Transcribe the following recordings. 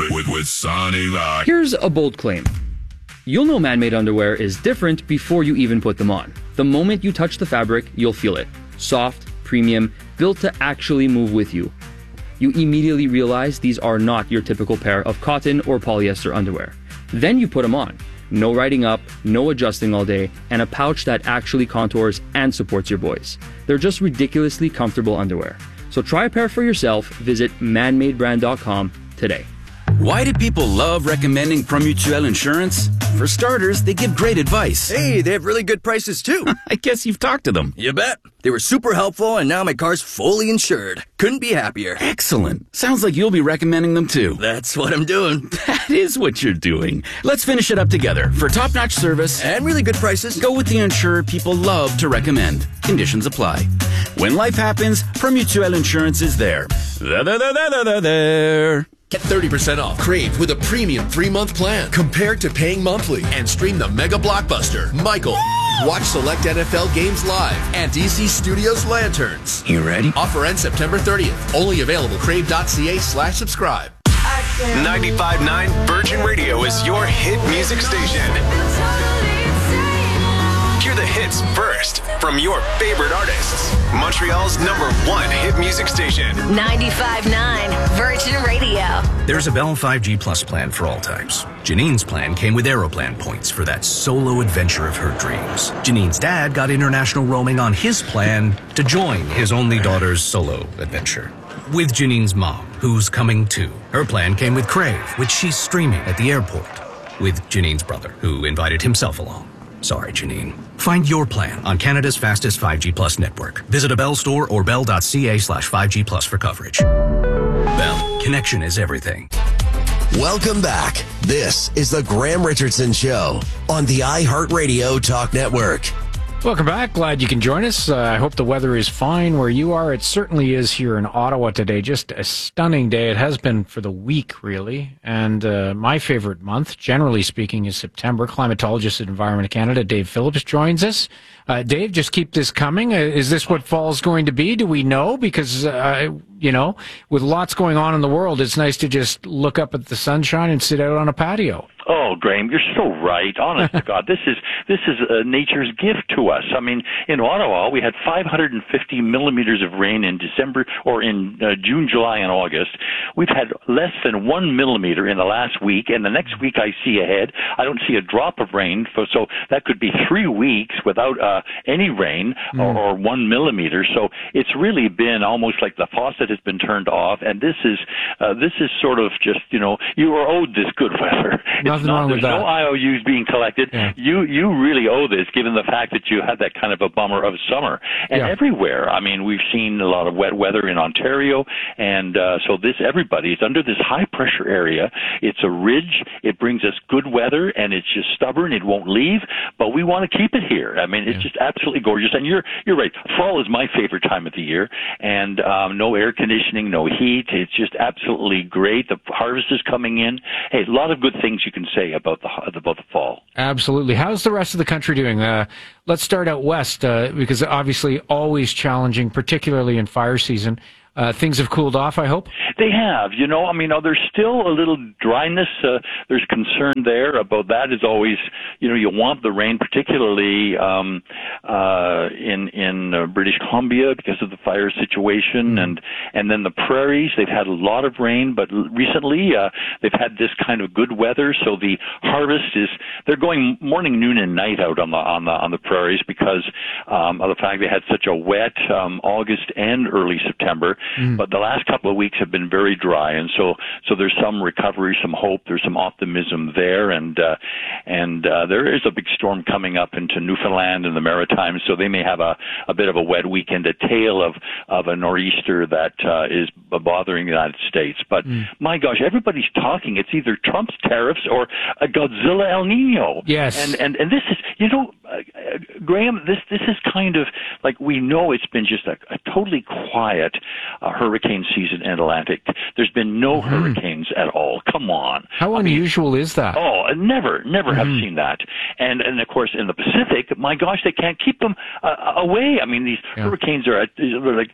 with Sonny Rock. Here's a bold claim. You'll know man-made underwear is different before you even put them on. The moment you touch the fabric, you'll feel it. Soft, premium, built to actually move with you. You immediately realize these are not your typical pair of cotton or polyester underwear. Then you put them on. No riding up, no adjusting all day, and a pouch that actually contours and supports your boys. They're just ridiculously comfortable underwear. So try a pair for yourself. Visit manmadebrand.com today. Why do people love recommending Promutuel Insurance? For starters, they give great advice. Hey, they have really good prices too. I guess you've talked to them. You bet. They were super helpful, and now my car's fully insured. Couldn't be happier. Excellent. Sounds like you'll be recommending them too. That's what I'm doing. That is what you're doing. Let's finish it up together. For top-notch service And really good prices. go with the insurer people love to recommend. Conditions apply. When life happens, Promutuel Insurance is there. There. Get 30% off Crave with a premium 3-month plan compared to paying monthly, and stream the mega blockbuster, Michael. Watch select NFL games live and DC Studios Lanterns. You ready? Offer ends September 30th. Only available crave.ca/subscribe. 95.9 Virgin Radio is your hit music station. Hear the hits first from your favorite artists. Montreal's #1 hit music station. 95.9 Virgin Radio. There's a Bell 5G Plus plan for all types. Janine's plan came with Aeroplan points for that solo adventure of her dreams. Janine's dad got international roaming on his plan to join his only daughter's solo adventure. With Janine's mom, who's coming too. Her plan came with Crave, which she's streaming at the airport. With Janine's brother, who invited himself along. Sorry, Janine. Find your plan on Canada's fastest 5G Plus network. Visit a Bell store or bell.ca/5G Plus for coverage. Bell, connection is everything. Welcome back. This is the Graham Richardson Show on the iHeartRadio Talk Network. Welcome back. Glad you can join us. I hope the weather is fine where you are. It certainly is here in Ottawa today. Just a stunning day. It has been for the week, really. And my favorite month, generally speaking, is September. Climatologist at Environment Canada, Dave Phillips, joins us. Dave, just keep this coming. Is this what fall's going to be? Do we know? Because, with lots going on in the world, it's nice to just look up at the sunshine and sit out on a patio. Oh, Graham, you're so right. Honest to God, this is nature's gift to us. I mean, in Ottawa, we had 550 millimeters of rain in December, or in June, July, and August. We've had less than 1 millimeter in the last week, and the next week I see ahead, I don't see a drop of rain. So that could be 3 weeks without any rain or 1 millimeter. So it's really been almost like the faucet has been turned off, and this is sort of just, you are owed this good weather. Nothing wrong with that. There's no IOUs being collected. Yeah. You really owe this, given the fact that you had that kind of a bummer of summer. And everywhere, I mean, we've seen a lot of wet weather in Ontario, and so everybody's under this high-pressure area. It's a ridge. It brings us good weather, and it's just stubborn. It won't leave, but we want to keep it here. I mean, it's just absolutely gorgeous. And you're right. Fall is my favorite time of the year, and no air conditioning, no heat. It's just absolutely great. The harvest is coming in. Hey, a lot of good things you can say about the fall. Absolutely. How's the rest of the country doing? Let's start out west, because obviously always challenging, particularly in fire season. Things have cooled off, I hope? They have. There's still a little dryness. There's concern there about that. Is always, you want the rain, particularly in British Columbia because of the fire situation, and then the prairies. They've had a lot of rain, but recently they've had this kind of good weather. So the harvest they're going morning, noon, and night out on the prairies because of the fact they had such a wet August and early September. But the last couple of weeks have been very dry, and so there's some recovery, some hope, there's some optimism there, and there is a big storm coming up into Newfoundland and the Maritimes, so they may have a bit of a wet weekend, a tail of a nor'easter that is bothering the United States. But my gosh, everybody's talking. It's either Trump's tariffs or a Godzilla El Nino. Yes. And this is, Graham, this is kind of like, we know it's been just a totally quiet hurricane season in Atlantic. There's been no hurricanes at all. Come on. How unusual is that? Oh, never have seen that. And of course, in the Pacific, my gosh, they can't keep them away. I mean, these hurricanes are like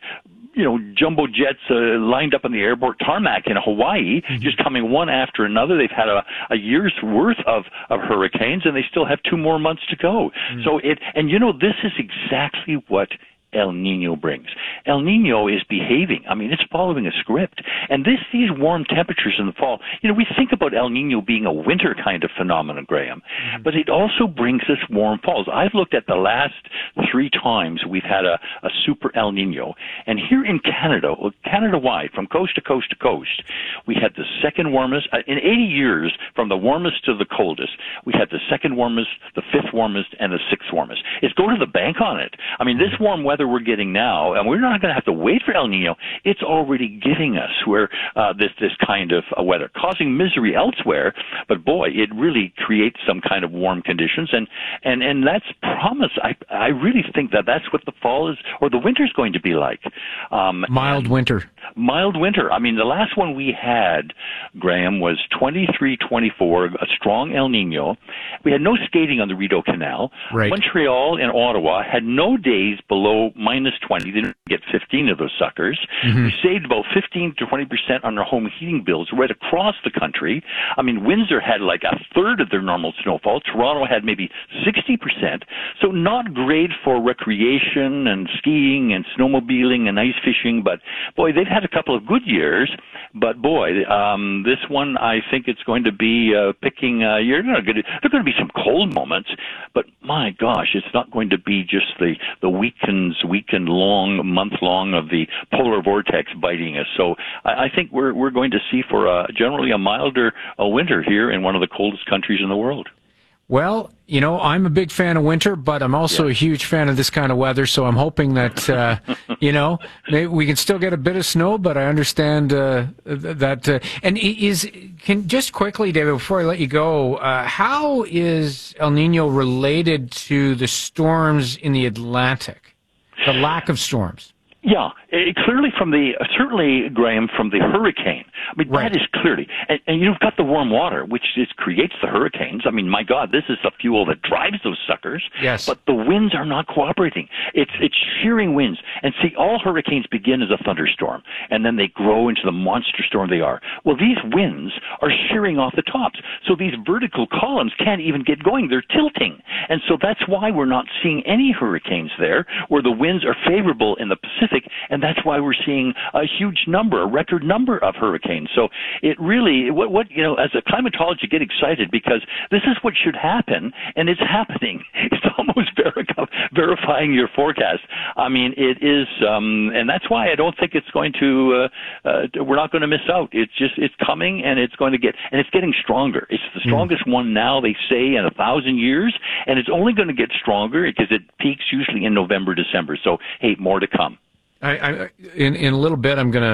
jumbo jets lined up on the airport tarmac in Hawaii, just coming one after another. They've had a year's worth of hurricanes, and they still have 2 more months to go. So this is exactly what El Nino brings. El Nino is behaving. I mean, it's following a script. And these warm temperatures in the fall, we think about El Nino being a winter kind of phenomenon, Graham, but it also brings us warm falls. I've looked at the last 3 times we've had a super El Nino. And here in Canada, Canada-wide, from coast to coast to coast, we had the second warmest, in 80 years, from the warmest to the coldest, we had the second warmest, the 5th warmest, and the 6th warmest. It's go to the bank on it. I mean, this warm weather we're getting now, and we're not going to have to wait for El Nino. It's already giving us this kind of weather, causing misery elsewhere. But boy, it really creates some kind of warm conditions, and that's promise. I really think that's what the fall is, or the winter is going to be like. Mild winter. Mild winter. I mean, the last one we had, Graham, was 23-24, a strong El Nino. We had no skating on the Rideau Canal. Right. Montreal and Ottawa had no days below -20. They didn't get 15 of those suckers. We saved about 15 to 20% on our home heating bills right across the country. I mean, Windsor had like a third of their normal snowfall. Toronto had maybe 60%. So not great for recreation and skiing and snowmobiling and ice fishing. But boy, they've had a couple of good years. But boy, this one, I think it's going to be picking. There are going to be some cold moments, but my gosh, it's not going to be just the weekend long, month long of the polar vortex biting us. So I think we're going to see for generally a milder winter here in one of the coldest countries in the world. Well, I'm a big fan of winter, but I'm also a huge fan of this kind of weather. So I'm hoping that, maybe we can still get a bit of snow, but I understand that. And just quickly, David, before I let you go, how is El Nino related to the storms in the Atlantic? The lack of storms. Yeah, clearly certainly, Graham, from the hurricane. I mean, that is clearly, and you've got the warm water, which creates the hurricanes. I mean, my God, this is the fuel that drives those suckers. Yes. But the winds are not cooperating. It's shearing winds. And see, all hurricanes begin as a thunderstorm, and then they grow into the monster storm they are. Well, these winds are shearing off the tops. So these vertical columns can't even get going. They're tilting. And so that's why we're not seeing any hurricanes there, where the winds are favorable in the Pacific. And that's why we're seeing a record number of hurricanes. So it really, as a climatologist, you get excited because this is what should happen, and it's happening. It's almost verifying your forecast. I mean, it is, and that's why I don't think it's going to, we're not going to miss out. It's coming, and it's going to it's getting stronger. It's the strongest one now, they say, in 1,000 years, and it's only going to get stronger because it peaks usually in November, December. So, hey, more to come. In a little bit, I'm going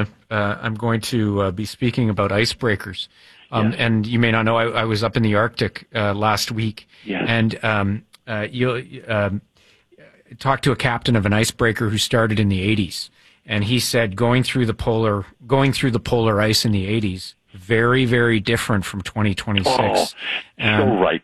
to be speaking about icebreakers, and you may not know I was up in the Arctic last week, and you'll talk to a captain of an icebreaker who started in the 80s, and he said going through the polar ice in the 80s. Very, very different from 2026. Oh, so right.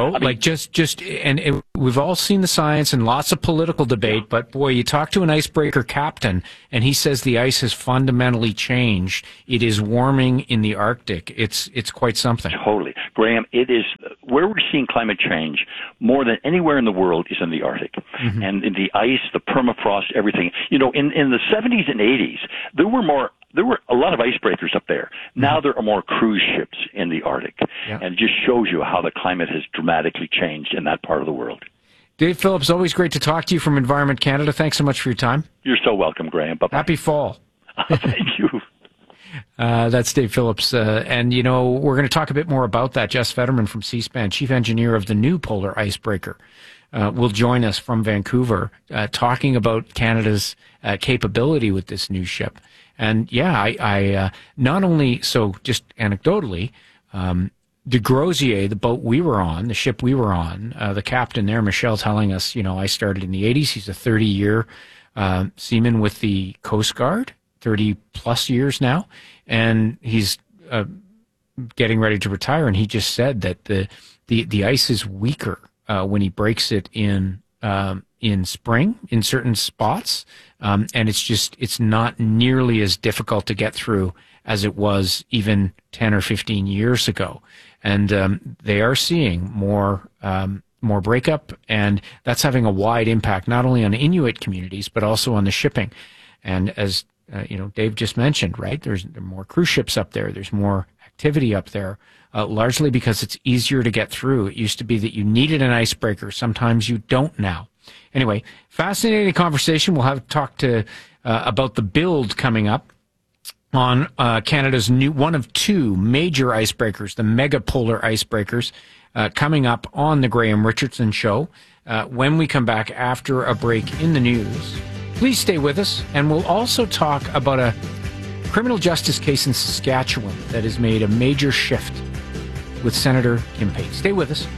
We've all seen the science and lots of political debate, but boy, you talk to an icebreaker captain and he says the ice has fundamentally changed. It is warming in the Arctic. It's quite something. Totally. Graham, it is where we're seeing climate change more than anywhere in the world is in the Arctic. And in the ice, the permafrost, everything. In the 70s and 80s, there were a lot of icebreakers up there. Now there are more cruise ships in the Arctic. And it just shows you how the climate has dramatically changed in that part of the world. Dave Phillips, always great to talk to you from Environment Canada. Thanks so much for your time. You're so welcome, Graham. Bye-bye. Happy fall. Thank you. That's Dave Phillips. And, we're going to talk a bit more about that. Jess Fetterman from C-SPAN, chief engineer of the new polar icebreaker, will join us from Vancouver, talking about Canada's capability with this new ship. And I not only, so just anecdotally, de Grozier, the boat we were on, the ship we were on, the captain there, Michelle, telling us, I started in the 80s. He's a 30-year seaman with the Coast Guard, 30-plus years now, and he's getting ready to retire. And he just said that the ice is weaker when he breaks it in in spring in certain spots, and it's not nearly as difficult to get through as it was even 10 or 15 years ago. And they are seeing more breakup, and that's having a wide impact not only on Inuit communities but also on the shipping. And as Dave just mentioned, right, there are more cruise ships up there. There's more activity up there, largely because it's easier to get through. It used to be that you needed an icebreaker. Sometimes you don't now. Anyway, fascinating conversation. We'll have to talk about the build coming up on Canada's new one of two major icebreakers, the megapolar icebreakers, coming up on the Graham Richardson Show when we come back after a break in the news. Please stay with us, and we'll also talk about a criminal justice case in Saskatchewan that has made a major shift with Senator Kim Pate. Stay with us.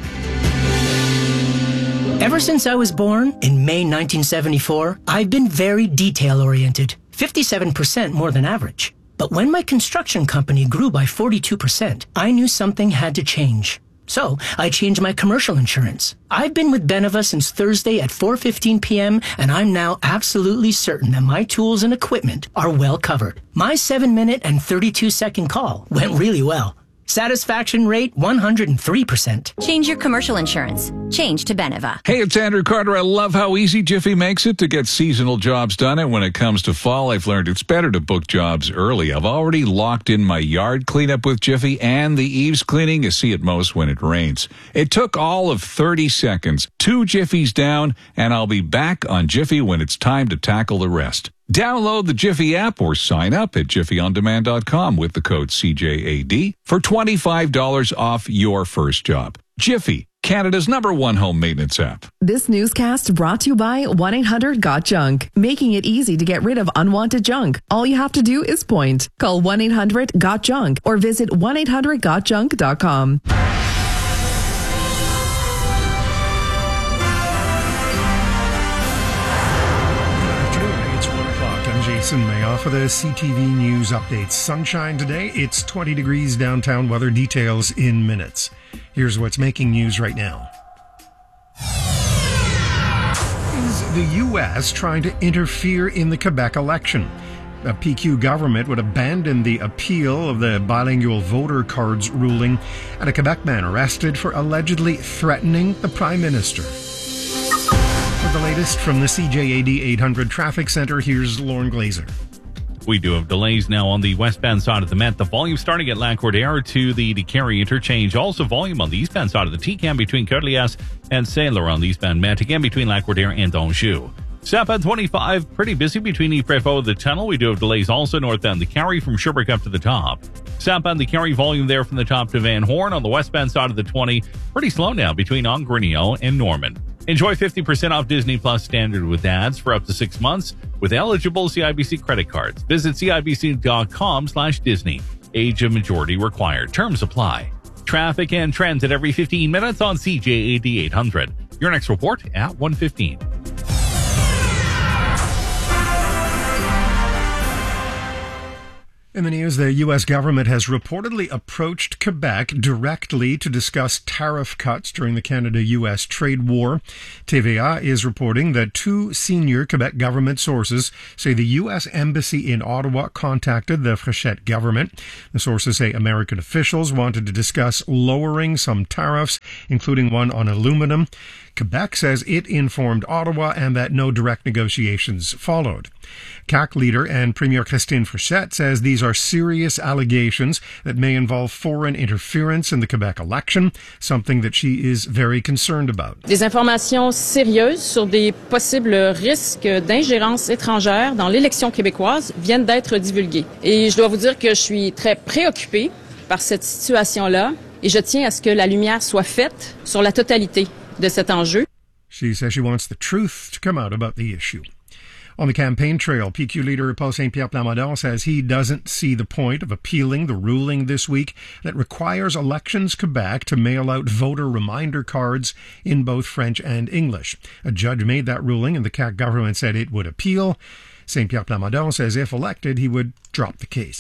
Ever since I was born in May 1974, I've been very detail-oriented, 57% more than average. But when my construction company grew by 42%, I knew something had to change. So I changed my commercial insurance. I've been with Beneva since Thursday at 4:15 p.m., and I'm now absolutely certain that my tools and equipment are well covered. My 7-minute and 32-second call went really well. Satisfaction rate 103%. Change your commercial insurance. Change to Beneva. Hey, it's Andrew Carter. I love how easy Jiffy makes it to get seasonal jobs done. And when it comes to fall, I've learned it's better to book jobs early. I've already locked in my yard cleanup with Jiffy and the eaves cleaning you see at most when it rains. It took all of 30 seconds, 2 Jiffies down, and I'll be back on Jiffy when it's time to tackle the rest. Download the Jiffy app or sign up at jiffyondemand.com with the code CJAD for $25 off your first job. Jiffy, Canada's #1 home maintenance app. This newscast brought to you by 1-800-GOT-JUNK, making it easy to get rid of unwanted junk. All you have to do is point. Call 1-800-GOT-JUNK or visit 1-800-GOTJUNK.com. Jason Mayoff for the CTV News updates. Sunshine today. It's 20 degrees downtown. Weather details in minutes. Here's what's making news right now. Is the U.S. trying to interfere in the Quebec election? The PQ government would abandon the appeal of the bilingual voter cards ruling, and a Quebec man arrested for allegedly threatening the Prime Minister. For the latest from the CJAD 800 Traffic Center, here's Lauren Glazer. We do have delays now on the westbound side of the Met. The volume starting at Lac-Cordaire to the DeCarry interchange. Also volume on the eastbound side of the TCAM between Côte-Liesse and Saint-Laurent on the eastbound Met. Again between Lac-Cordaire and Anjou. Southbound 25, pretty busy between Yves-Prévost and the tunnel. We do have delays also northbound the Carry from Sherbrooke up to the top. Southbound the Carry volume there from the top to Van Horn. On the westbound side of the 20, pretty slow now between Ongrenio and Norman. Enjoy 50% off Disney Plus Standard with ads for up to 6 months with eligible CIBC credit cards. Visit CIBC.com/Disney. Age of majority required. Terms apply. Traffic and trends at every 15 minutes on CJAD 800. Your next report at 1:15. In the news, the U.S. government has reportedly approached Quebec directly to discuss tariff cuts during the Canada-U.S. trade war. TVA is reporting that 2 senior Quebec government sources say the U.S. Embassy in Ottawa contacted the Frechette government. The sources say American officials wanted to discuss lowering some tariffs, including one on aluminum. Quebec says it informed Ottawa and that no direct negotiations followed. CAQ leader and Premier Christine Frechette says these are serious allegations that may involve foreign interference in the Quebec election, something that she is very concerned about. Des informations sérieuses sur des possibles risques d'ingérence étrangère dans l'élection québécoise viennent d'être divulguées. Et je dois vous dire que je suis très préoccupée par cette situation-là et je tiens à ce que la lumière soit faite sur la totalité de cet enjeu. She says she wants the truth to come out about the issue. On the campaign trail, PQ leader Paul Saint-Pierre Plamondon says he doesn't see the point of appealing the ruling this week that requires Elections Quebec to mail out voter reminder cards in both French and English. A judge made that ruling and the CAQ government said it would appeal. Saint-Pierre Plamondon says if elected, he would drop the case.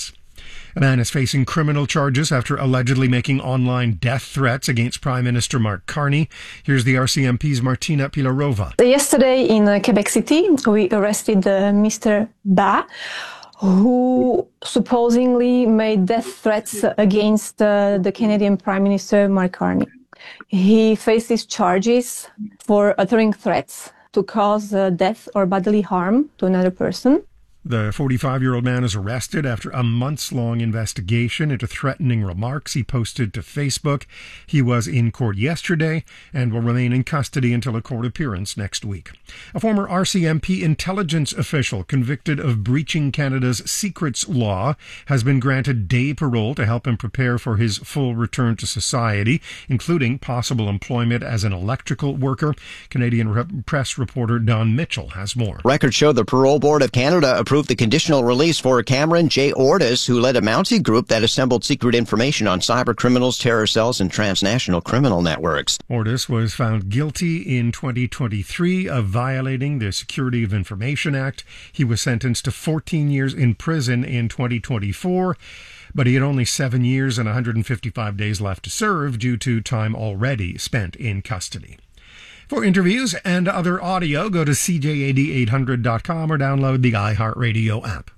A man is facing criminal charges after allegedly making online death threats against Prime Minister Mark Carney. Here's the RCMP's Martina Pilarova. Yesterday in Quebec City, we arrested Mr. Ba, who supposedly made death threats against the Canadian Prime Minister Mark Carney. He faces charges for uttering threats to cause death or bodily harm to another person. The 45-year-old man is arrested after a months-long investigation into threatening remarks he posted to Facebook. He was in court yesterday and will remain in custody until a court appearance next week. A former RCMP intelligence official convicted of breaching Canada's secrets law has been granted day parole to help him prepare for his full return to society, including possible employment as an electrical worker. Canadian press reporter Don Mitchell has more. Records show the Parole Board of Canada approved the conditional release for Cameron J. Ortis, who led a Mountie group that assembled secret information on cyber criminals, terror cells, and transnational criminal networks. Ortis was found guilty in 2023 of violating the Security of Information Act. He was sentenced to 14 years in prison in 2024, but he had only 7 years and 155 days left to serve due to time already spent in custody. For interviews and other audio, go to CJAD800.com or download the iHeartRadio app.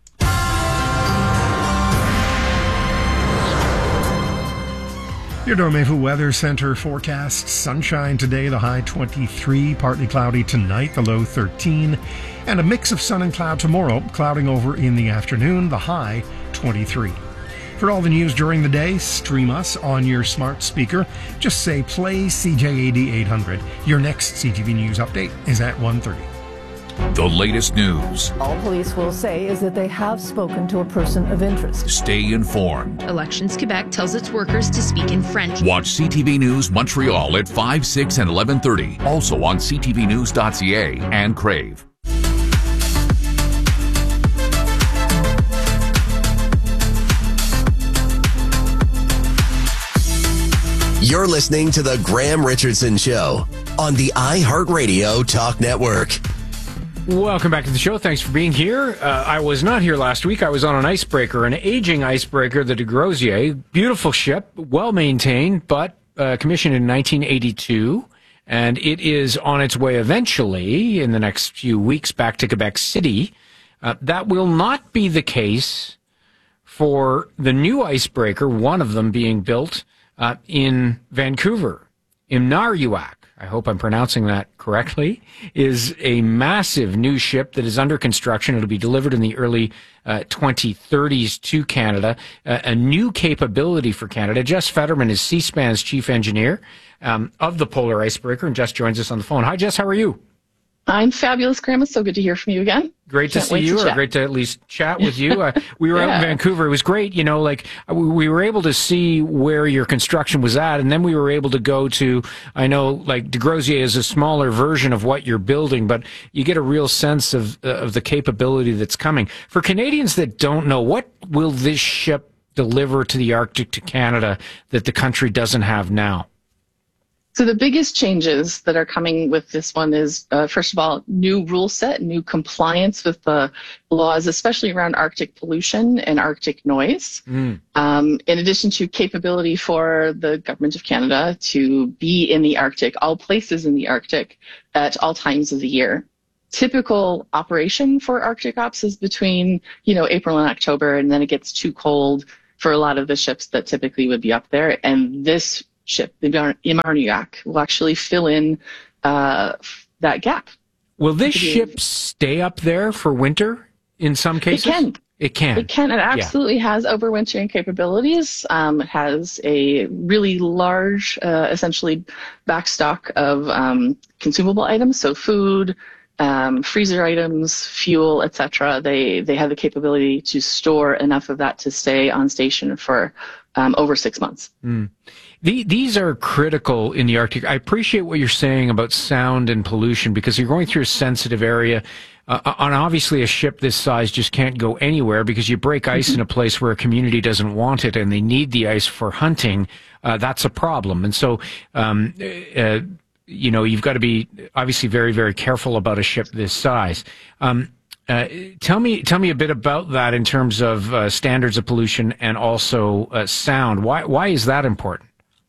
Your Dormefu Weather Center forecast: sunshine today, the high 23, partly cloudy tonight, the low 13, and a mix of sun and cloud tomorrow, clouding over in the afternoon, the high 23. For all the news during the day, stream us on your smart speaker. Just say play CJAD 800. Your next CTV News update is at 1:30. The latest news. All police will say is that they have spoken to a person of interest. Stay informed. Elections Quebec tells its workers to speak in French. Watch CTV News Montreal at 5, 6, and 11:30. Also on ctvnews.ca and Crave. You're listening to The Graham Richardson Show on the iHeartRadio Talk Network. Welcome back to the show. Thanks for being here. I was not here last week. I was on an icebreaker, an aging icebreaker, the de Grozier. Beautiful ship, well-maintained, but commissioned in 1982. And it is on its way eventually, in the next few weeks, back to Quebec City. That will not be the case for the new icebreaker, one of them being built in Vancouver. Imnariuak, I hope I'm pronouncing that correctly, is a massive new ship that is under construction. It'll be delivered in the early 2030s to Canada. A new capability for Canada. Jess Fetterman is C-SPAN's chief engineer of the Polar Icebreaker and Jess joins us on the phone. Hi, Jess. How are you? I'm fabulous, Graham. It's so good to hear from you again. Great to see you, or great to at least chat with you. We were out in Vancouver. It was great. You know, like we were able to see where your construction was at, and then we were able to go to, I know, like de Grozier is a smaller version of what you're building, but you get a real sense of the capability that's coming. For Canadians that don't know, what will this ship deliver to the Arctic, to Canada, that the country doesn't have now? So the biggest changes that are coming with this one is, first of all, new rule set, new compliance with the laws, especially around Arctic pollution and Arctic noise. In addition to capability for the Government of Canada to be in the Arctic, all places in the Arctic at all times of the year. Typical operation for Arctic ops is between, April and October, and then it gets too cold for a lot of the ships that typically would be up there. And this ship, the Imnariuak, will actually fill in that gap. Will this ship stay up there for winter in some cases? It can. It absolutely has overwintering capabilities. It has a really large, essentially, backstock of consumable items, so food, freezer items, fuel, etc. They have the capability to store enough of that to stay on station for over 6 months. These are critical in the Arctic. I appreciate what you're saying about sound and pollution, because you're going through a sensitive area. And obviously a ship this size just can't go anywhere, because you break ice in a place where a community doesn't want it and they need the ice for hunting. That's a problem. And so, you've got to be obviously very, very careful about a ship this size. Tell me a bit about that in terms of standards of pollution and also sound. Why is that important?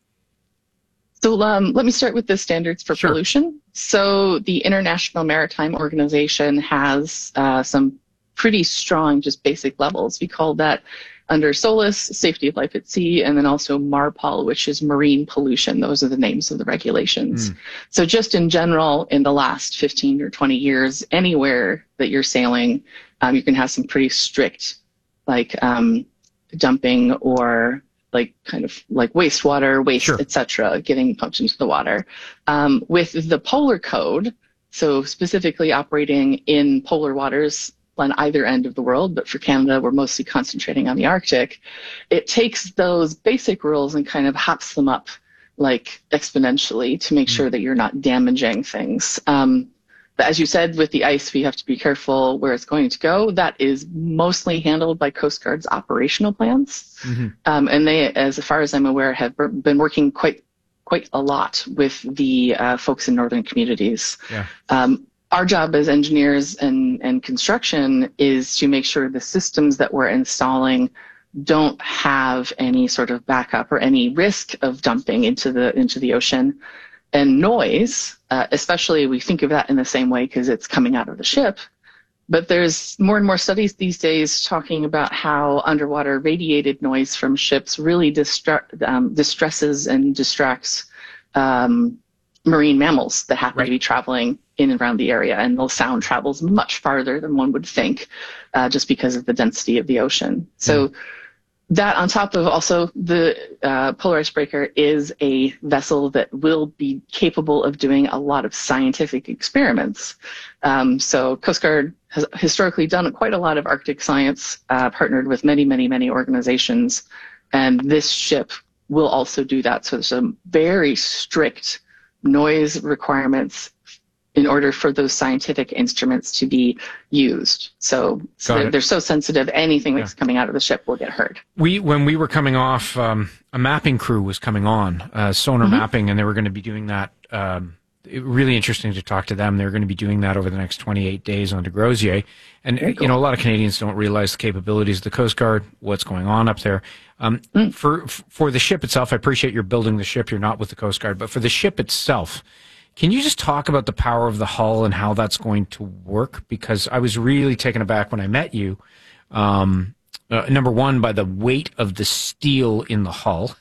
So let me start with the standards for pollution. So the International Maritime Organization has some pretty strong, just basic levels. We call that under SOLAS, Safety of Life at Sea, and then also MARPOL, which is marine pollution. Those are the names of the regulations. So just in general, in the last 15 or 20 years, anywhere that you're sailing, you can have some pretty strict, like dumping or like kind of like wastewater, waste, etc., getting pumped into the water. With the Polar Code, so specifically operating in polar waters on either end of the world, but for Canada, we're mostly concentrating on the Arctic. It takes those basic rules and kind of hops them up like exponentially to make sure that you're not damaging things. But as you said, with the ice, we have to be careful where it's going to go. That is mostly handled by Coast Guard's operational plans. And they, as far as I'm aware, have been working quite a lot with the folks in northern communities. Our job as engineers and construction is to make sure the systems that we're installing don't have any sort of backup or any risk of dumping into the ocean. And noise, especially we think of that in the same way because it's coming out of the ship. But there's more and more studies these days talking about how underwater radiated noise from ships really distresses and distracts marine mammals that happen to be traveling in and around the area, and the sound travels much farther than one would think, just because of the density of the ocean. So that, on top of also the Polar Icebreaker, is a vessel that will be capable of doing a lot of scientific experiments. So Coast Guard has historically done quite a lot of Arctic science, partnered with many organizations, and this ship will also do that. So there's some very strict noise requirements in order for those scientific instruments to be used. So they're so sensitive, anything that's coming out of the ship will get heard. When we were coming off, a mapping crew was coming on, sonar mapping, and they were going to be doing that. Really interesting to talk to them. They're going to be doing that over the next 28 days on de Grozier. And, you know, a lot of Canadians don't realize the capabilities of the Coast Guard, what's going on up there. For the ship itself, I appreciate you're building the ship. You're not with the Coast Guard. But for the ship itself, can you just talk about the power of the hull and how that's going to work? Because I was really taken aback when I met you. Number one, by the weight of the steel in the hull,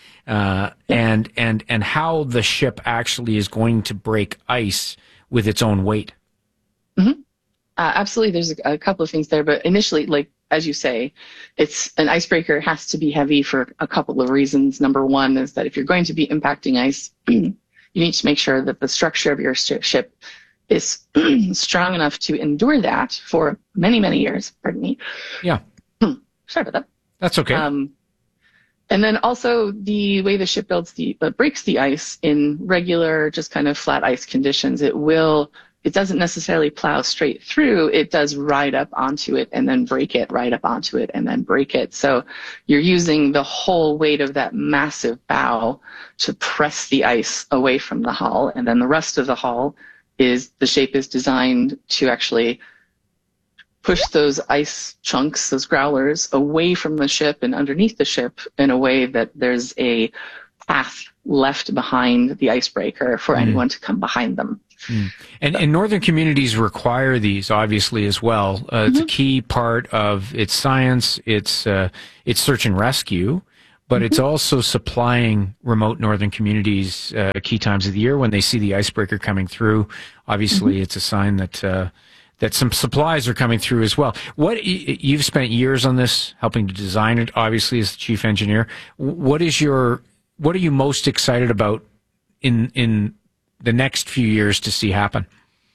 and how the ship actually is going to break ice with its own weight. Absolutely, there's a couple of things there, but initially, like as you say, it's an icebreaker has to be heavy for a couple of reasons. Number one is that if you're going to be impacting ice, you need to make sure that the structure of your ship is strong enough to endure that for many years. Pardon me. Yeah. Sorry about that. That's okay. And then also the way the ship breaks the ice in regular, just kind of flat ice conditions, it doesn't necessarily plow straight through. It does ride up onto it and then break it, ride up onto it and then break it. So you're using the whole weight of that massive bow to press the ice away from the hull. And then the rest of the hull the shape is designed to actually push those ice chunks, those growlers, away from the ship and underneath the ship in a way that there's a path left behind the icebreaker for anyone to come behind them. And northern communities require these, obviously, as well. It's a key part of its science, its search and rescue, but it's also supplying remote northern communities key times of the year when they see the icebreaker coming through. Obviously, it's a sign that that some supplies are coming through as well. You've spent years on this, helping to design it, obviously, as the chief engineer. What are you most excited about in the next few years to see happen?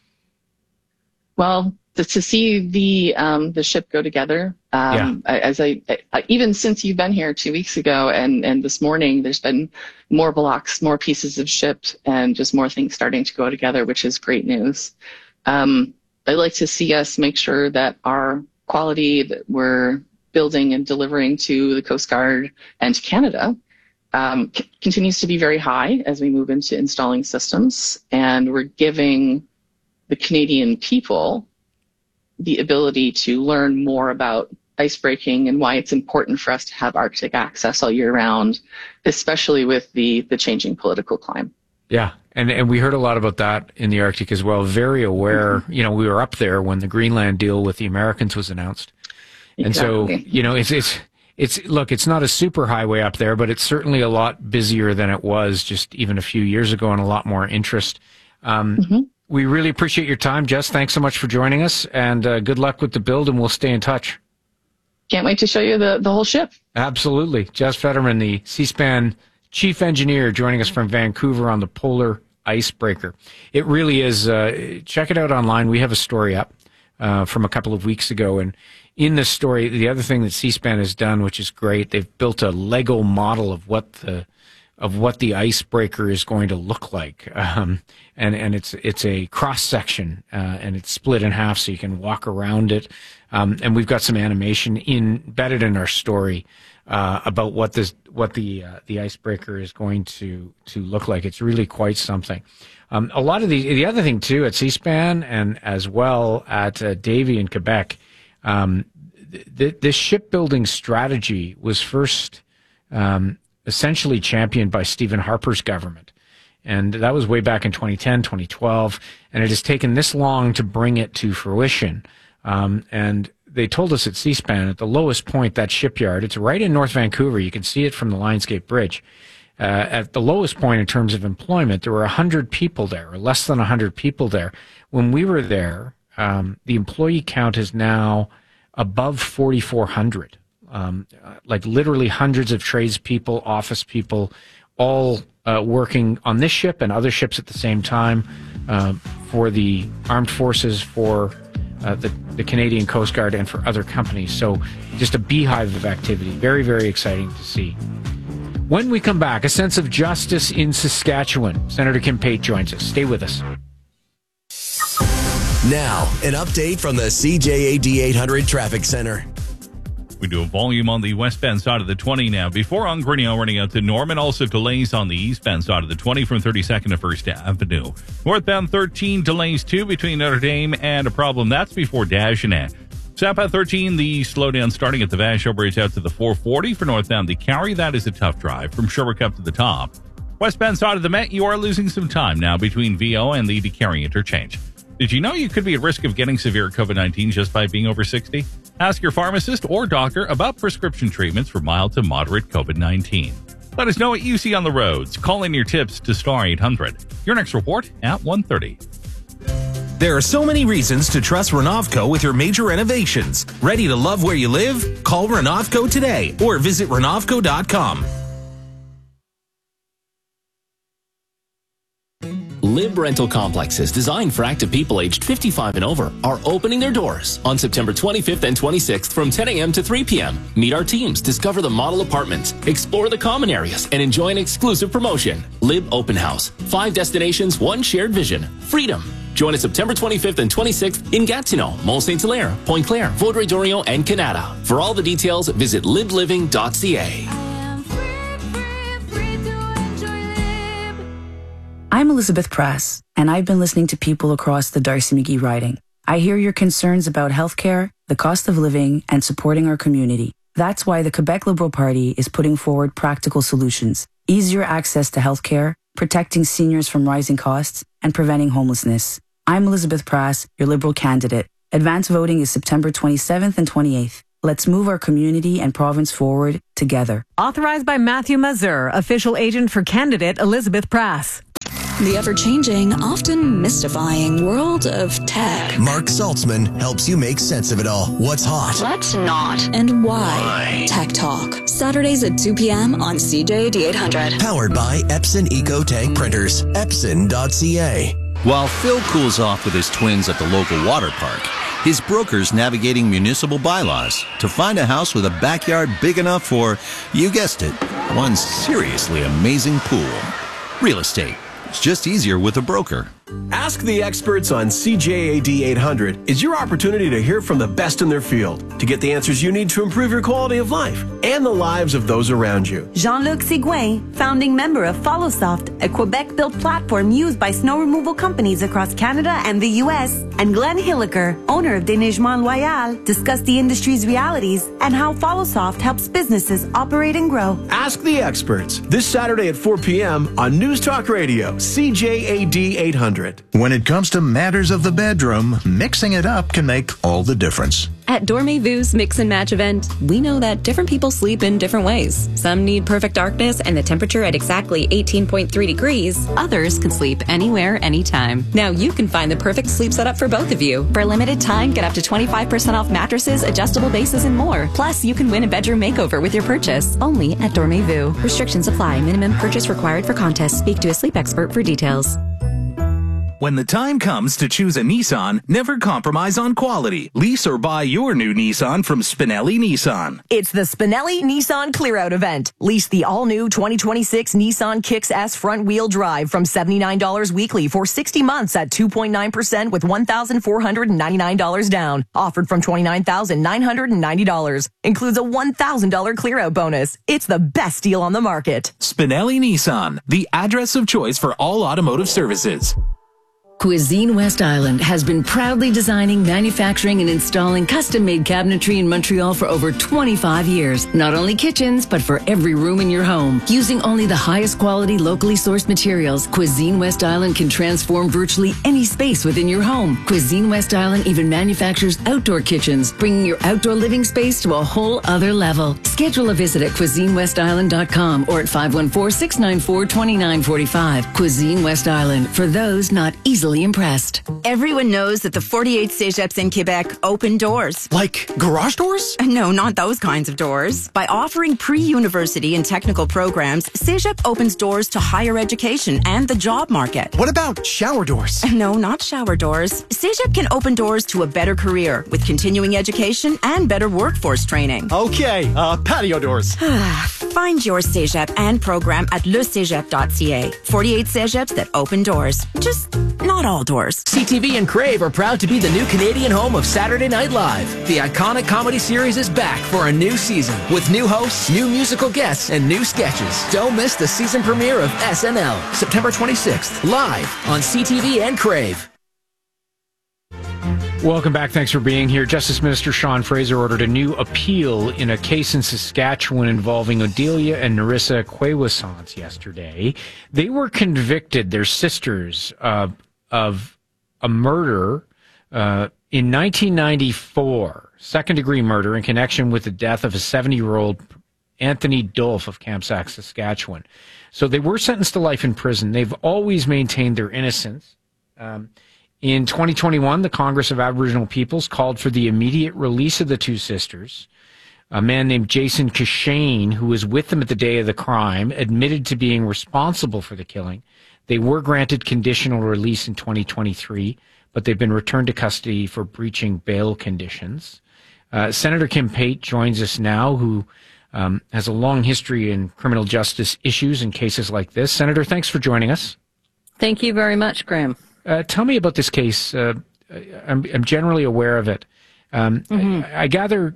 Well, to see the ship go together. As I even since you've been here 2 weeks ago and this morning, there's been more blocks, more pieces of ship, and just more things starting to go together, which is great news. I'd like to see us make sure that our quality that we're building and delivering to the Coast Guard and to Canada continues to be very high as we move into installing systems, and we're giving the Canadian people the ability to learn more about ice breaking and why it's important for us to have Arctic access all year round, especially with the changing political climate. Yeah, and we heard a lot about that in the Arctic as well. Very aware, we were up there when the Greenland deal with the Americans was announced. And so, it's not a super highway up there, but it's certainly a lot busier than it was just even a few years ago, and a lot more interest. We really appreciate your time, Jess. Thanks so much for joining us, and good luck with the build, and we'll stay in touch. Can't wait to show you the whole ship. Absolutely. Jess Fetterman, the C-SPAN Chief Engineer, joining us from Vancouver on the Polar Icebreaker. It really is. Check it out online. We have a story up from a couple of weeks ago, and in this story, the other thing that C-SPAN has done, which is great, they've built a Lego model of what the icebreaker is going to look like, and it's a cross section, and it's split in half, so you can walk around it. And we've got some animation embedded in our story about what the icebreaker is going to look like. It's really quite something. A lot of the other thing too at C-SPAN and as well at Davy in Quebec, this shipbuilding strategy was first essentially championed by Stephen Harper's government. And that was way back in 2010, 2012. And it has taken this long to bring it to fruition. And they told us at C-SPAN, at the lowest point, that shipyard, it's right in North Vancouver. You can see it from the Lionsgate Bridge. At the lowest point in terms of employment, there were 100 people there, or less than 100 people there. When we were there, the employee count is now above 4,400. Like literally hundreds of tradespeople, office people, all working on this ship and other ships at the same time for the armed forces, for the Canadian Coast Guard, and for other companies. So just a beehive of activity. Very, very exciting to see. When we come back, a sense of justice in Saskatchewan. Senator Kim Pate joins us. Stay with us. Now, an update from the CJAD 800 Traffic Center. We do a volume on the westbound side of the 20 now. Before on Grinnell, running out to Norman. Also delays on the eastbound side of the 20 from 32nd to 1st Avenue. Northbound 13 delays too between Notre Dame and a problem. That's before Dagenais. Southbound 13, the slowdown starting at the Vachon Bridge out to the 440 for northbound the Carry. That is a tough drive from Sherbrooke up to the top. Westbound side of the Met, you are losing some time now between VO and the Carry interchange. Did you know you could be at risk of getting severe COVID-19 just by being over 60? Ask your pharmacist or doctor about prescription treatments for mild to moderate COVID-19. Let us know what you see on the roads. Call in your tips to Star 800. Your next report at 1:30. There are so many reasons to trust Renovco with your major renovations. Ready to love where you live? Call Renovco today or visit Renovco.com. Lib Rental Complexes, designed for active people aged 55 and over, are opening their doors on September 25th and 26th from 10 a.m. to 3 p.m. Meet our teams, discover the model apartments, explore the common areas, and enjoy an exclusive promotion. Lib Open House. 5 destinations, 1 shared vision. Freedom. Join us September 25th and 26th in Gatineau, Mont-Saint-Hilaire, Pointe-Claire, Vaudreuil-Dorion, and Canada. For all the details, visit libliving.ca. I'm Elizabeth Press, and I've been listening to people across the Darcy McGee riding. I hear your concerns about healthcare, the cost of living, and supporting our community. That's why the Quebec Liberal Party is putting forward practical solutions. Easier access to healthcare, protecting seniors from rising costs, and preventing homelessness. I'm Elizabeth Press, your Liberal candidate. Advance voting is September 27th and 28th. Let's move our community and province forward together. Authorized by Matthew Mazur, official agent for candidate Elizabeth Press. The ever-changing, often mystifying world of tech. Mark Saltzman helps you make sense of it all. What's hot? What's not? And why? Tech Talk. Saturdays at 2 p.m. on CJAD 800. Powered by Epson EcoTank Printers. Epson.ca. While Phil cools off with his twins at the local water park, his broker's navigating municipal bylaws to find a house with a backyard big enough for, you guessed it, one seriously amazing pool. Real estate. It's just easier with a broker. Ask the Experts on CJAD 800 is your opportunity to hear from the best in their field, to get the answers you need to improve your quality of life and the lives of those around you. Jean-Luc Sigouin, founding member of FollowSoft, a Quebec-built platform used by snow removal companies across Canada and the U.S., and Glenn Hilliker, owner of Déneigement Loyal, discuss the industry's realities and how FollowSoft helps businesses operate and grow. Ask the Experts this Saturday at 4 p.m. on News Talk Radio, CJAD 800. When it comes to matters of the bedroom, mixing it up can make all the difference. At Dormez-Vu's Mix and Match event, we know that different people sleep in different ways. Some need perfect darkness and the temperature at exactly 18.3 degrees. Others can sleep anywhere, anytime. Now you can find the perfect sleep setup for both of you. For a limited time, get up to 25% off mattresses, adjustable bases, and more. Plus, you can win a bedroom makeover with your purchase. Only at Dormez-Vu. Restrictions apply. Minimum purchase required for contest. Speak to a sleep expert for details. When the time comes to choose a Nissan, never compromise on quality. Lease or buy your new Nissan from Spinelli Nissan. It's the Spinelli Nissan Clear-Out event. Lease the all-new 2026 Nissan Kicks S front-wheel drive from $79 weekly for 60 months at 2.9% with $1,499 down. Offered from $29,990. Includes a $1,000 clear-out bonus. It's the best deal on the market. Spinelli Nissan, the address of choice for all automotive services. Cuisine West Island has been proudly designing, manufacturing, and installing custom-made cabinetry in Montreal for over 25 years. Not only kitchens, but for every room in your home. Using only the highest quality, locally sourced materials, Cuisine West Island can transform virtually any space within your home. Cuisine West Island even manufactures outdoor kitchens, bringing your outdoor living space to a whole other level. Schedule a visit at cuisinewestisland.com or at 514-694-2945. Cuisine West Island, for those not easily impressed. Everyone knows that the 48 cégeps in Quebec open doors. Like garage doors? No, not those kinds of doors. By offering pre-university and technical programs, cégep opens doors to higher education and the job market. What about shower doors? No, not shower doors. cégep can open doors to a better career with continuing education and better workforce training. Okay, patio doors. Find your cégep and program at lecégep.ca. 48 cégeps that open doors. Just not all doors. CTV and Crave are proud to be the new Canadian home of Saturday Night Live. The iconic comedy series is back for a new season with new hosts, new musical guests, and new sketches. Don't miss the season premiere of SNL, September 26th, live on CTV and Crave. Welcome back. Thanks for being here. Justice Minister Sean Fraser ordered a new appeal in a case in Saskatchewan involving Odelia and Narissa Quaywasance yesterday. They were convicted, they're sisters, of a murder in 1994, second-degree murder in connection with the death of a 70-year-old Anthony Dolph of Kamsack, Saskatchewan. So they were sentenced to life in prison. They've always maintained their innocence. In 2021, the Congress of Aboriginal Peoples called for the immediate release of the two sisters. A man named Jason Kashane, who was with them at the day of the crime, admitted to being responsible for the killing. They were granted conditional release in 2023, but they've been returned to custody for breaching bail conditions. Senator Kim Pate joins us now, who has a long history in criminal justice issues and cases like this. Senator, thanks for joining us. Thank you very much, Graham. Tell me about this case. I'm generally aware of it. I gather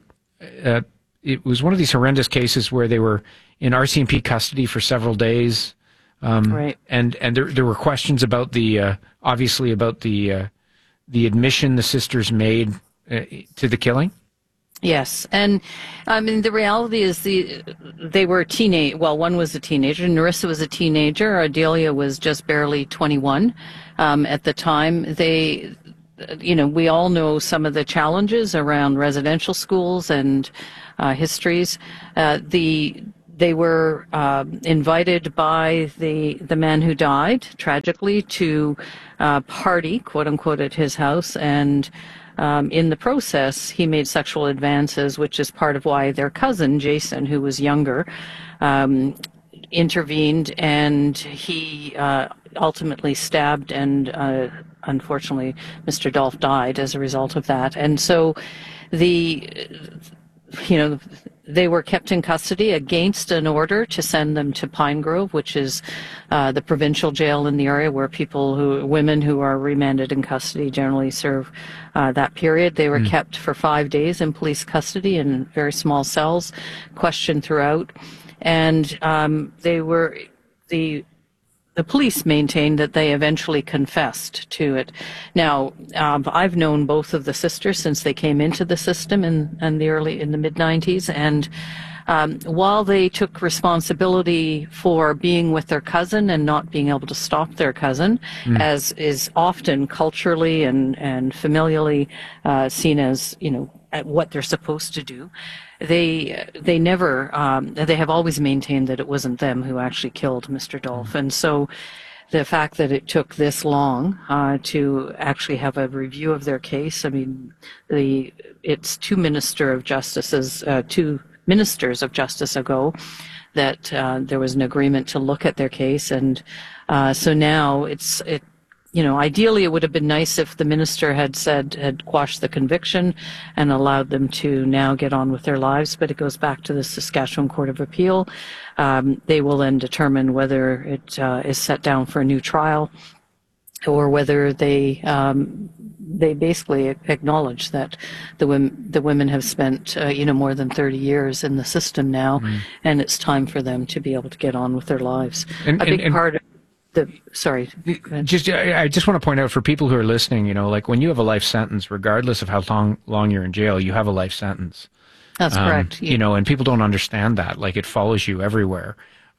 it was one of these horrendous cases where they were in RCMP custody for several days. Right. And there were questions about obviously about the admission the sisters made to the killing. Yes, and I mean the reality is they were teenage. Well, one was a teenager. Narissa was a teenager. Odelia was just barely 21 at the time. We all know some of the challenges around residential schools and histories. They were invited by the man who died tragically to party, quote unquote, at his house, and in the process, he made sexual advances, which is part of why their cousin, Jason, who was younger, intervened, and he ultimately stabbed, and unfortunately, Mr. Dolph died as a result of that. And so the they were kept in custody against an order to send them to Pine Grove, which is the provincial jail in the area where women who are remanded in custody generally serve that period. They were kept for 5 days in police custody in very small cells, questioned throughout, and the police maintained that they eventually confessed to it. Now, I've known both of the sisters since they came into the system in the mid-90s, and while they took responsibility for being with their cousin and not being able to stop their cousin, as is often culturally and familially seen as, what they're supposed to do, they have always maintained that it wasn't them who actually killed Mr. Dolph. And so the fact that it took this long to actually have a review of their case, I mean, it's two ministers of justice ago that there was an agreement to look at their case, and so now ideally it would have been nice if the minister had quashed the conviction and allowed them to now get on with their lives, but it goes back to the Saskatchewan Court of Appeal. They will then determine whether it is set down for a new trial, or whether they basically acknowledge that the women have spent more than 30 years in the system now, and it's time for them to be able to get on with their lives. I just want to point out for people who are listening, like when you have a life sentence, regardless of how long you're in jail, you have a life sentence. That's correct. And people don't understand that. Like, it follows you everywhere.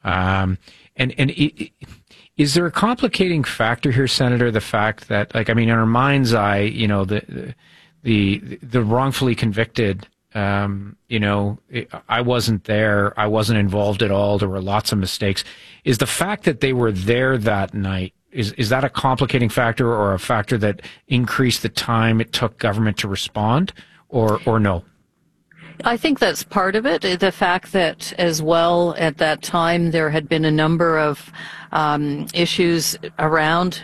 Is there a complicating factor here, Senator? The fact that, in our mind's eye, the wrongfully convicted, I wasn't there, I wasn't involved at all, there were lots of mistakes. Is the fact that they were there that night, is that a complicating factor, or a factor that increased the time it took government to respond, or no? I think that's part of it. The fact that, as well, at that time there had been a number of issues around,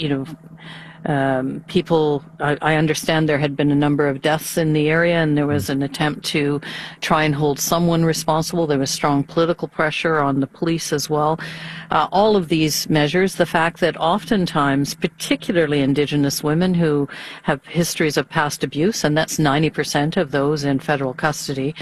people, I understand there had been a number of deaths in the area, and there was an attempt to try and hold someone responsible. There was strong political pressure on the police as well. All of these measures, the fact that oftentimes, particularly Indigenous women who have histories of past abuse, and that's 90% of those in federal custody,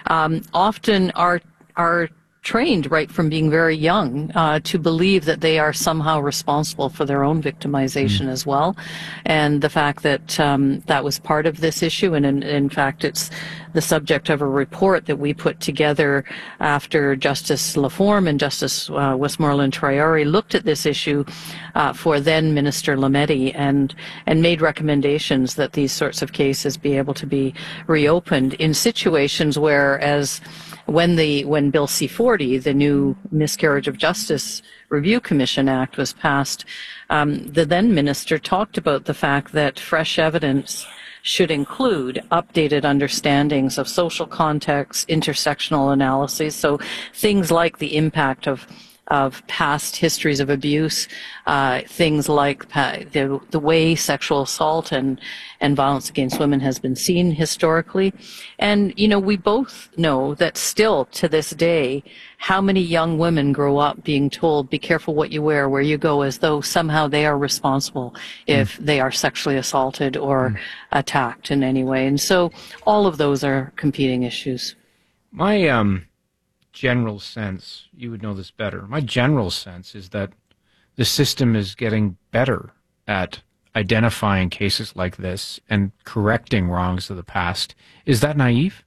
often are trained right from being very young to believe that they are somehow responsible for their own victimization as well. And the fact that that was part of this issue, and in fact it's the subject of a report that we put together after Justice Laforme and Justice Westmoreland-Traore looked at this issue for then Minister Lametti, and made recommendations that these sorts of cases be able to be reopened in situations where, as when Bill C-40, the new Miscarriage of Justice Review Commission Act, was passed, the then minister talked about the fact that fresh evidence should include updated understandings of social context, intersectional analyses, so things like the impact of past histories of abuse, things like the way sexual assault and violence against women has been seen historically. And, we both know that still to this day, how many young women grow up being told, be careful what you wear, where you go, as though somehow they are responsible if they are sexually assaulted or attacked in any way. And so all of those are competing issues. My general sense, you would know this better, my general sense is that the system is getting better at identifying cases like this and correcting wrongs of the past. Is that naive?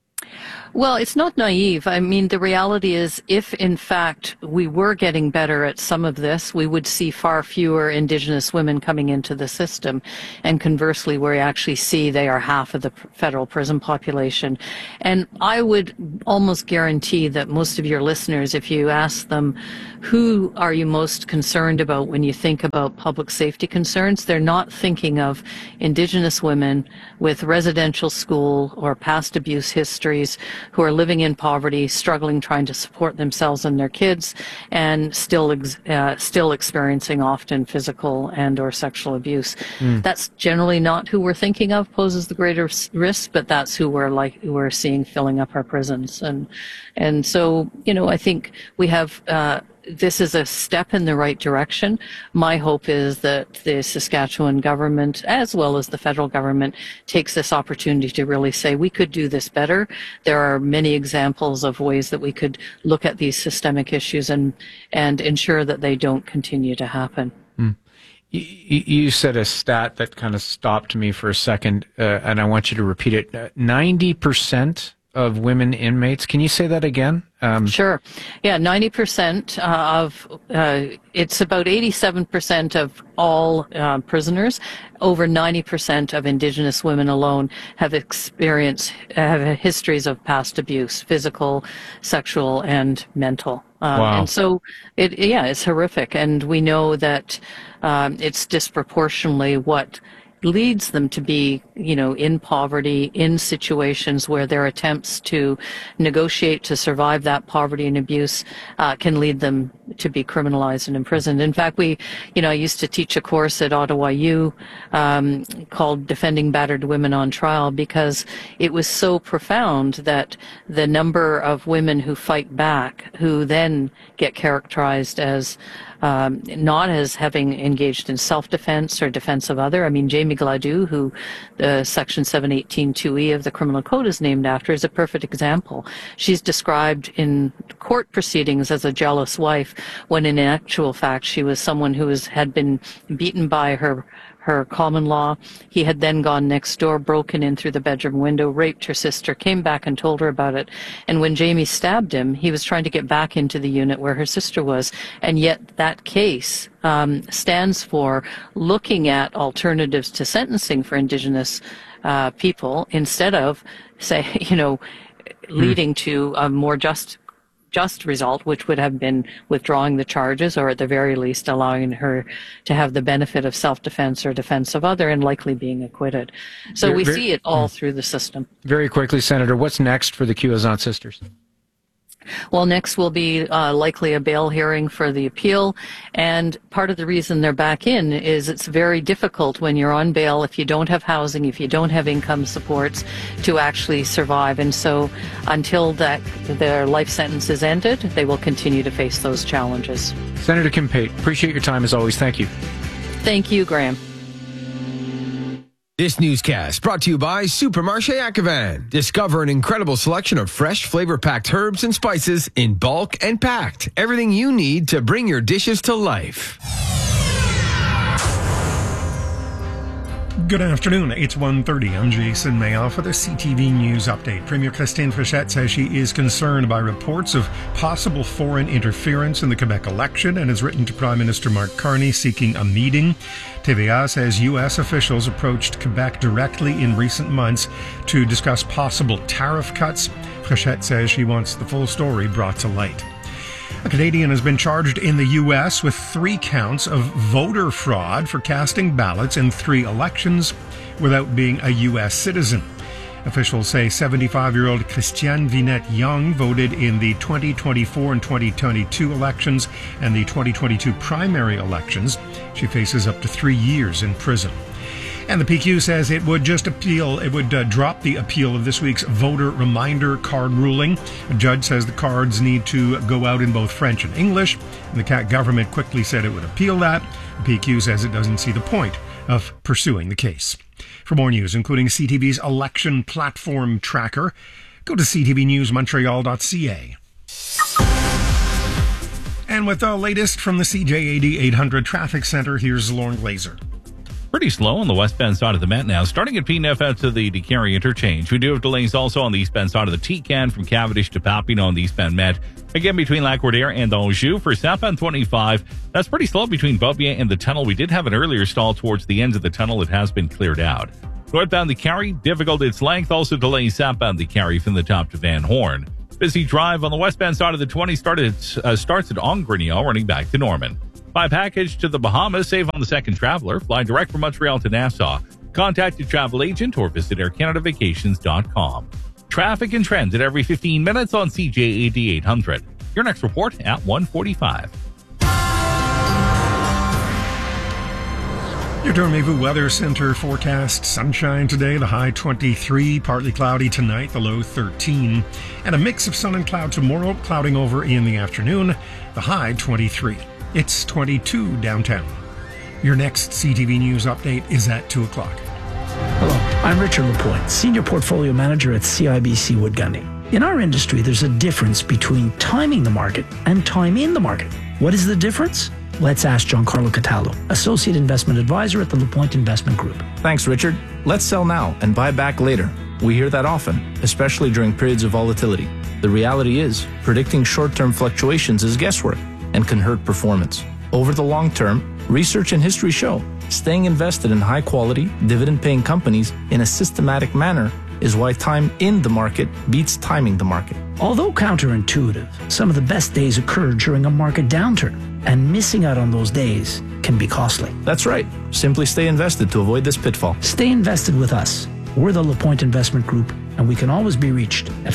Well, it's not naive. I mean, the reality is, if in fact we were getting better at some of this, we would see far fewer Indigenous women coming into the system. And conversely, we actually see they are half of the federal prison population. And I would almost guarantee that most of your listeners, if you ask them, who are you most concerned about when you think about public safety concerns, they're not thinking of Indigenous women with residential school or past abuse histories, who are living in poverty, struggling, trying to support themselves and their kids, and still experiencing often physical and or sexual abuse. That's generally not who we're thinking of poses the greater risk, but that's who we're seeing filling up our prisons. And so, I think we have this is a step in the right direction. My hope is that the Saskatchewan government, as well as the federal government, takes this opportunity to really say we could do this better. There are many examples of ways that we could look at these systemic issues and ensure that they don't continue to happen. You said a stat that kind of stopped me for a second, and I want you to repeat it. 90% of women inmates. Can you say that again? Sure. Yeah, 90% it's about 87% of all prisoners. Over 90% of Indigenous women alone have histories of past abuse, physical, sexual, and mental. Wow. And so it's horrific. And we know that it's disproportionately what leads them to be, in poverty, in situations where their attempts to negotiate to survive that poverty and abuse can lead them to be criminalized and imprisoned. In fact, I used to teach a course at Ottawa U called Defending Battered Women on Trial, because it was so profound that the number of women who fight back, who then get characterized as not as having engaged in self-defense or defense of other. I mean, Jamie Gladue, who the Section 718(2)E of the Criminal Code is named after, is a perfect example. She's described in court proceedings as a jealous wife, when in actual fact she was someone who had been beaten by her common law. He had then gone next door, broken in through the bedroom window, raped her sister, came back and told her about it. And when Jamie stabbed him, he was trying to get back into the unit where her sister was. And yet that case stands for looking at alternatives to sentencing for Indigenous people, instead of, leading to a more just result, which would have been withdrawing the charges, or at the very least allowing her to have the benefit of self-defense or defense of other, and likely being acquitted. So we see it all through the system. Very quickly, Senator, what's next for the Cuazon sisters? Well, next will be likely a bail hearing for the appeal, and part of the reason they're back in is it's very difficult when you're on bail, if you don't have housing, if you don't have income supports, to actually survive. And so until their life sentence is ended, they will continue to face those challenges. Senator Kim Pate, appreciate your time as always. Thank you. Thank you, Graham. This newscast brought to you by Supermarché Accavan. Discover an incredible selection of fresh, flavor-packed herbs and spices in bulk and packed. Everything you need to bring your dishes to life. Good afternoon. It's 1:30. I'm Jason Mayoff for the CTV News Update. Premier Christine Fichette says she is concerned by reports of possible foreign interference in the Quebec election and has written to Prime Minister Mark Carney seeking a meeting. TVA says U.S. officials approached Quebec directly in recent months to discuss possible tariff cuts. Fichette says she wants the full story brought to light. A Canadian has been charged in the U.S. with 3 counts of voter fraud for casting ballots in 3 elections without being a U.S. citizen. Officials say 75-year-old Christiane Vinette-Young voted in the 2024 and 2022 elections and the 2022 primary elections. She faces up to 3 years in prison. And the PQ says it would drop the appeal of this week's voter reminder card ruling. A judge says the cards need to go out in both French and English. And the CAQ government quickly said it would appeal that. The PQ says it doesn't see the point of pursuing the case. For more news, including CTV's election platform tracker, go to ctvnewsmontreal.ca. And with the latest from the CJAD 800 Traffic Center, here's Lauren Glazer. Pretty slow on the westbound side of the Met now, starting at PNF out to the DeCarry interchange. We do have delays also on the eastbound side of the T-Can from Cavendish to Papineau on the eastbound Met. Again, between Lac-Roudère and Anjou. For southbound 25, that's pretty slow between Beaubien and the tunnel. We did have an earlier stall towards the end of the tunnel. It has been cleared out. Northbound DeCarry, difficult its length. Also delays southbound DeCarry from the top to Van Horn. Busy drive on the westbound side of the 20 starts at Ongrignon, running back to Norman. Buy package to the Bahamas, save on the second traveler. Fly direct from Montreal to Nassau. Contact your travel agent or visit aircanadavacations.com. Traffic and trends at every 15 minutes on CJAD 800. Your next report at 1:45. Your Dormevu Weather Center forecast sunshine today, the high 23, partly cloudy tonight, the low 13, and a mix of sun and cloud tomorrow, clouding over in the afternoon, the high 23. It's 22 downtown. Your next CTV News update is at 2 o'clock. Hello, I'm Richard Lapointe, Senior Portfolio Manager at CIBC Wood Gundy. In our industry, there's a difference between timing the market and time in the market. What is the difference? Let's ask Giancarlo Cataldo, Associate Investment Advisor at the LaPointe Investment Group. Thanks, Richard. Let's sell now and buy back later. We hear that often, especially during periods of volatility. The reality is, predicting short-term fluctuations is guesswork and can hurt performance. Over the long term, research and history show staying invested in high-quality, dividend-paying companies in a systematic manner is why time in the market beats timing the market. Although counterintuitive, some of the best days occur during a market downturn, and missing out on those days can be costly. That's right. Simply stay invested to avoid this pitfall. Stay invested with us. We're the LaPointe Investment Group, and we can always be reached at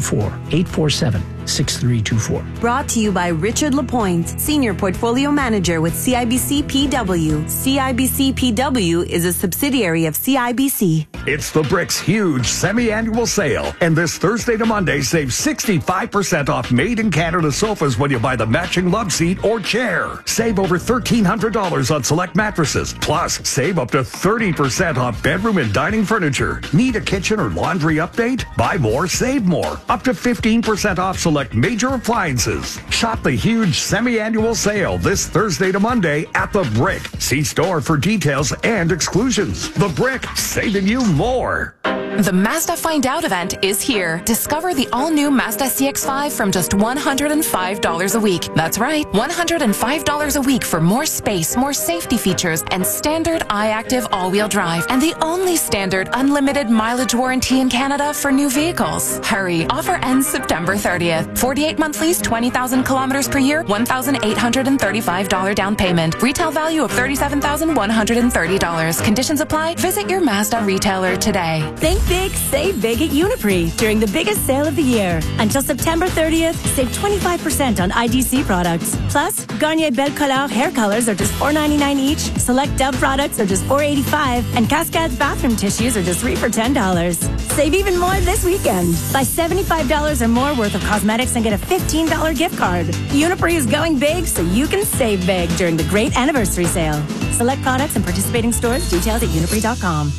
514-847-6324. Brought to you by Richard Lapointe, Senior Portfolio Manager with CIBC PW. CIBC PW is a subsidiary of CIBC. It's the Brick's huge semi-annual sale, and this Thursday to Monday, save 65% off made-in-Canada sofas when you buy the matching love seat or chair. Save over $1,300 on select mattresses, plus save up to 30% off bedroom and dining furniture. Need a kitchen or laundry update? Buy more, save more. Up to 15% off select major appliances. Shop the huge semi-annual sale this Thursday to Monday at The Brick. See store for details and exclusions. The Brick, saving you more. The Mazda Find Out event is here. Discover the all-new Mazda CX-5 from just $105 a week. That's right, $105 a week for more space, more safety features, and standard iActive all-wheel drive. And the only standard unlimited mileage warranty in Canada for new vehicles. Hurry, offer ends September 30th. 48-month lease, 20,000 kilometers per year, $1,835 down payment. Retail value of $37,130. Conditions apply. Visit your Mazda retailer today. Think big, save big at Uniprix during the biggest sale of the year. Until September 30th, save 25% on IDC products. Plus, Garnier Belle Couleur hair colors are just $4.99 each. Select Dove products are just $4.85. And Cascades bathroom tissues are just $3 for $10. Save even more this weekend. Buy $75 or more worth of cosmetics and get a $15 gift card. Uniprix is going big so you can save big during the great anniversary sale. Select products and participating stores. Details at uniprix.com.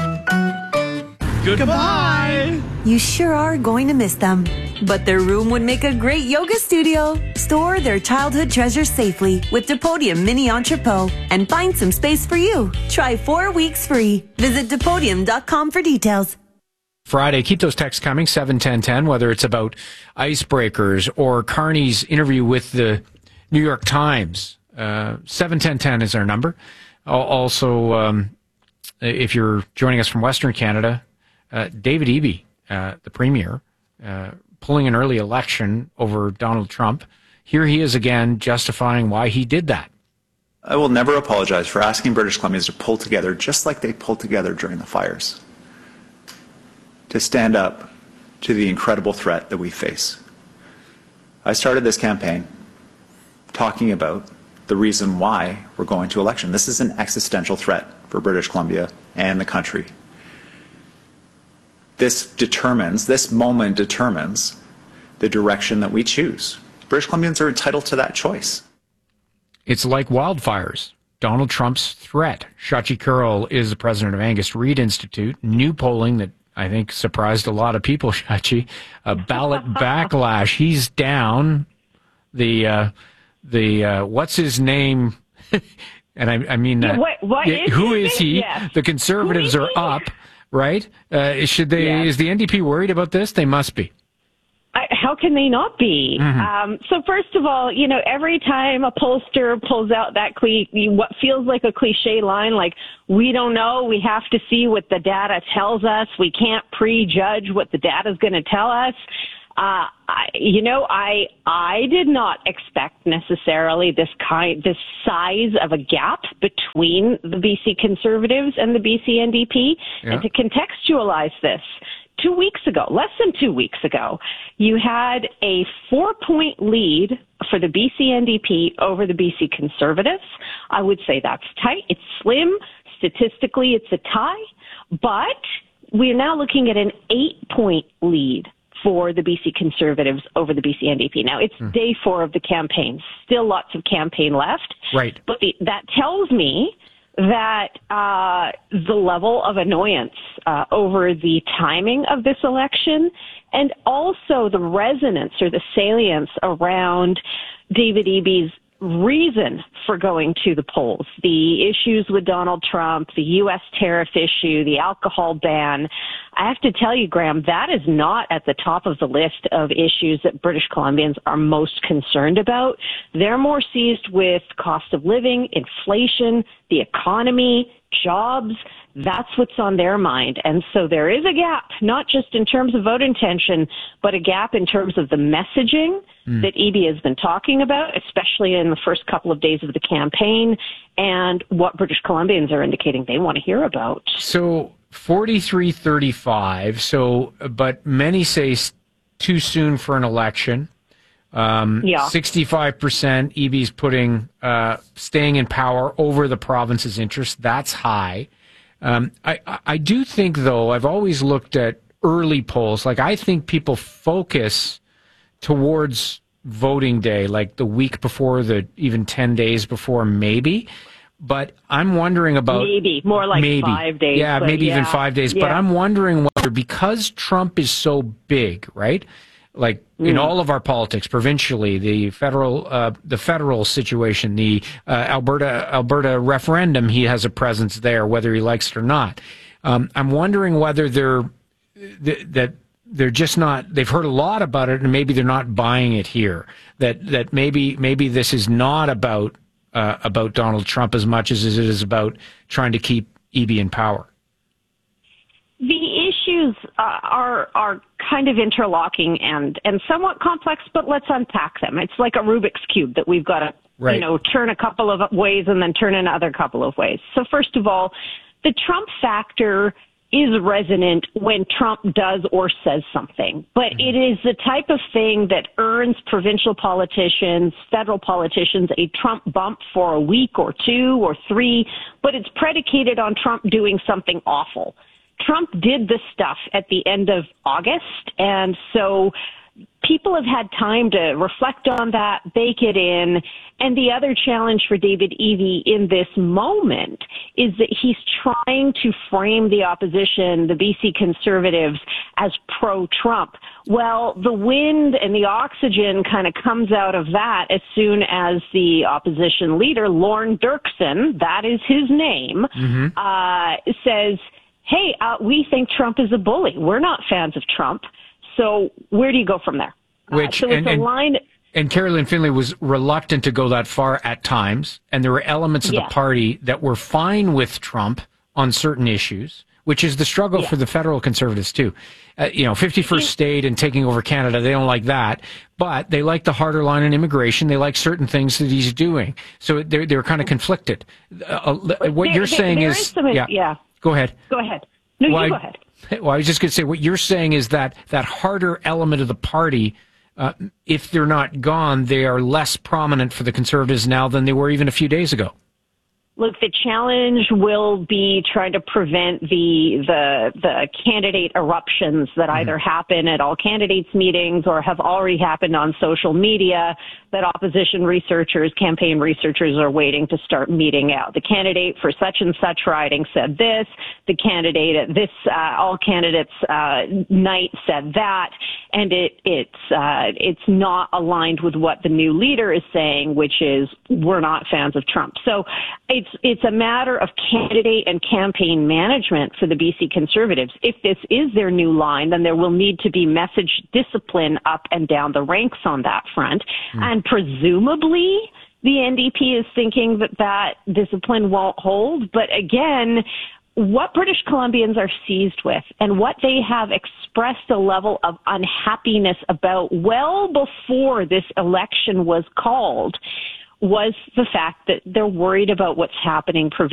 Goodbye. You sure are going to miss them. But their room would make a great yoga studio. Store their childhood treasures safely with Depodium Mini Entrepot and find some space for you. Try 4 weeks free. Visit Depodium.com for details. Friday, keep those texts coming, 71010, whether it's about icebreakers or Carney's interview with the New York Times. 71010 is our number. Also, if you're joining us from Western Canada, David Eby, the Premier, pulling an early election over Donald Trump. Here he is again justifying why he did that. I will never apologize for asking British Columbians to pull together just like they pulled together during the fires, to stand up to the incredible threat that we face. I started this campaign talking about the reason why we're going to election. This is an existential threat for British Columbia and the country. This moment determines the direction that we choose. British Columbians are entitled to that choice. It's like wildfires. Donald Trump's threat. Shachi Kurl is the president of Angus Reid Institute. New polling that I think surprised a lot of people, Shachi. A ballot backlash. He's down. The what's his name? And I mean, who is he? Yeah. The Conservatives are up. Right? Should they? Yeah. Is the NDP worried about this? They must be. How can they not be? Mm-hmm. So first of all, every time a pollster pulls out that what feels like a cliche line, like, we don't know, we have to see what the data tells us, we can't prejudge what the data is going to tell us. I did not expect necessarily this size of a gap between the BC Conservatives and the BC NDP. Yeah. And to contextualize this, 2 weeks ago, less than 2 weeks ago, you had a 4-point lead for the BC NDP over the BC Conservatives. I would say that's tight. It's slim. Statistically, it's a tie. But we're now looking at an 8-point lead for the BC Conservatives over the BC NDP. Now, it's day 4 of the campaign. Still lots of campaign left. Right. But that tells me that the level of annoyance over the timing of this election and also the resonance or the salience around David Eby's reason for going to the polls, the issues with Donald Trump, the U.S. tariff issue, the alcohol ban. I have to tell you, Graham, that is not at the top of the list of issues that British Columbians are most concerned about. They're more seized with cost of living, inflation, the economy, jobs. That's what's on their mind. And so there is a gap, not just in terms of vote intention, but a gap in terms of the messaging that Eby has been talking about, especially in the first couple of days of the campaign, and what British Columbians are indicating they want to hear about. So 43-35. So, but many say too soon for an election. 65% Eby's putting staying in power over the province's interest. That's high. I do think, though, I've always looked at early polls. Like, I think people focus towards voting day, like the week before, even 10 days before, maybe. But I'm wondering about... More like 5 days. Yeah, maybe even 5 days. But I'm wondering whether, because Trump is so big, right? Like in all of our politics, provincially, the federal situation, the Alberta referendum, he has a presence there, whether he likes it or not. I'm wondering whether they're just not. They've heard a lot about it, and maybe they're not buying it here. That maybe this is not about Donald Trump as much as it is about trying to keep Eby in power. The issues are kind of interlocking and somewhat complex, but let's unpack them. It's like a Rubik's Cube that we've got to, turn a couple of ways and then turn another couple of ways. So first of all, the Trump factor is resonant when Trump does or says something, but it is the type of thing that earns provincial politicians, federal politicians, a Trump bump for a week or 2 or 3, but it's predicated on Trump doing something awful. Trump did this stuff at the end of August, and so people have had time to reflect on that, bake it in. And the other challenge for David Eby in this moment is that he's trying to frame the opposition, the BC Conservatives, as pro-Trump. Well, the wind and the oxygen kind of comes out of that as soon as the opposition leader, Lorne Dirksen, that is his name, says, hey, we think Trump is a bully. We're not fans of Trump. So where do you go from there? So it's a line. And Carolyn Finlay was reluctant to go that far at times. And there were elements of the party that were fine with Trump on certain issues, which is the struggle for the federal Conservatives, too. 51st state and taking over Canada, they don't like that. But they like the harder line on immigration. They like certain things that he's doing. So they're kind of conflicted. What you're saying is... Go ahead. Go ahead. No, you go ahead. Well, I was just going to say, what you're saying is that harder element of the party, if they're not gone, they are less prominent for the Conservatives now than they were even a few days ago. Look, the challenge will be trying to prevent the candidate eruptions that either happen at all candidates meetings or have already happened on social media that opposition researchers, campaign researchers are waiting to start meeting out. The candidate for such and such riding said this. The candidate at this all candidates night said that, and it's not aligned with what the new leader is saying, which is we're not fans of Trump. So it's a matter of candidate and campaign management for the BC Conservatives. If this is their new line, then there will need to be message discipline up and down the ranks on that front. And presumably the NDP is thinking that discipline won't hold. But again, what British Columbians are seized with and what they have expressed a level of unhappiness about well before this election was called was the fact that they're worried about what's happening